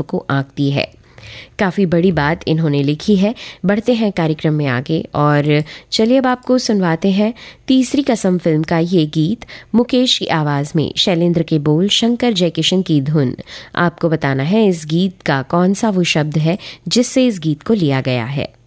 महत्व को आंकती है। काफ़ी बड़ी बात इन्होंने लिखी है। बढ़ते हैं कार्यक्रम में आगे और चलिए अब आपको सुनवाते हैं तीसरी कसम फिल्म का ये गीत मुकेश की आवाज़ में, शैलेंद्र के बोल, शंकर जयकिशन की धुन। आपको बताना है इस गीत का कौन सा वो शब्द है जिससे इस गीत को लिया गया है।